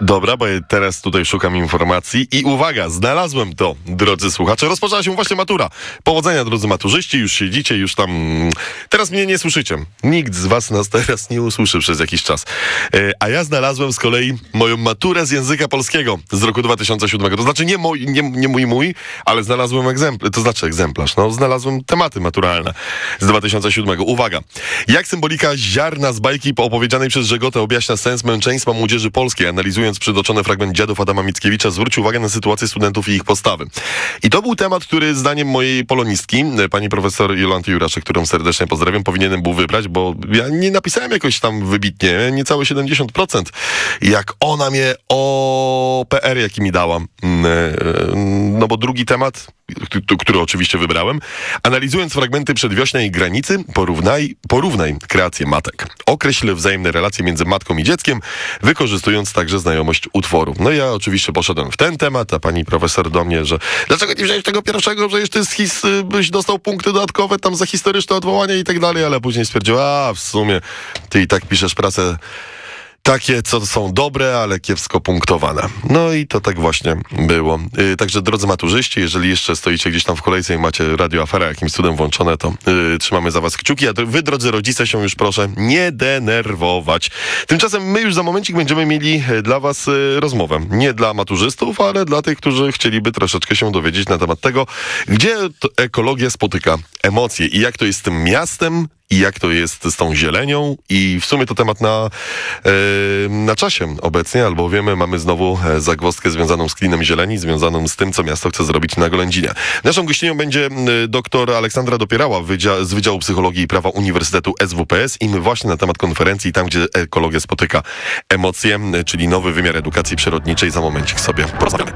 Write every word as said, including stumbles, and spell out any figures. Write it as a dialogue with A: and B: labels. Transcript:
A: Dobra, bo ja teraz tutaj szukam informacji i uwaga, znalazłem to, drodzy słuchacze. Rozpoczęła się właśnie matura. Powodzenia, drodzy maturzyści, już siedzicie, już tam... Teraz mnie nie słyszycie. Nikt z was nas teraz nie usłyszy przez jakiś czas. E, a ja znalazłem z kolei moją maturę z języka polskiego z roku dwa tysiące siódmego. To znaczy nie mój, nie, nie mój, mój, ale znalazłem egzemplarz, to znaczy egzemplarz, no znalazłem tematy maturalne z dwa tysiące siódmego. Uwaga, jak symbolika ziarna z bajki opowiedzianej przez Żegotę objaśnia sens męczeństwa młodzieży polskiej, analizując przytoczony fragment Dziadów Adama Mickiewicza, zwrócił uwagę na sytuację studentów i ich postawy. I to był temat, który zdaniem mojej polonistki, pani profesor Jolanty Juraszek, którą serdecznie pozdrawiam, powinienem był wybrać, bo ja nie napisałem jakoś tam wybitnie, niecałe siedemdziesiąt procent. Jak ona mnie o P R, jaki mi dała. No bo drugi temat, który oczywiście wybrałem, analizując fragmenty przedwiośnej granicy, porównaj, porównaj kreację matek. Określ wzajemne relacje między matką i dzieckiem, wykorzystując także znajomość utworu. No i ja oczywiście poszedłem w ten temat, a pani profesor do mnie, że dlaczego nie wziąłeś tego pierwszego, że jeszcze z his, byś dostał punkty dodatkowe tam za historyczne odwołania i tak dalej, ale później stwierdziła, a w sumie ty i tak piszesz pracę takie, co są dobre, ale kiepsko punktowane. No i to tak właśnie było. Yy, także drodzy maturzyści, jeżeli jeszcze stoicie gdzieś tam w kolejce i macie Radio Afera jakimś cudem włączone, to yy, trzymamy za was kciuki, a wy, drodzy rodzice, się już proszę nie denerwować. Tymczasem my już za momencik będziemy mieli dla was yy, rozmowę. Nie dla maturzystów, ale dla tych, którzy chcieliby troszeczkę się dowiedzieć na temat tego, gdzie ekologia spotyka emocje i jak to jest z tym miastem, i jak to jest z tą zielenią i w sumie to temat na, yy, na czasie obecnie, albowiem mamy znowu zagwozdkę związaną z klinem zieleni, związaną z tym, co miasto chce zrobić na Golędzinie. Naszą gościnią będzie dr Aleksandra Dopierała wydzia- z Wydziału Psychologii i Prawa Uniwersytetu S W P S i my właśnie na temat konferencji tam, gdzie ekologia spotyka emocje, czyli nowy wymiar edukacji przyrodniczej, za momencik sobie porozmawiamy.